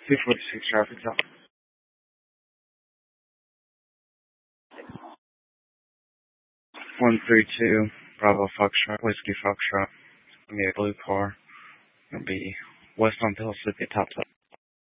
246 traffic stop. 132 Bravo Foxtrot, Whiskey Foxtrot. It's gonna be a blue car. It's gonna be west on Pellissippi, top.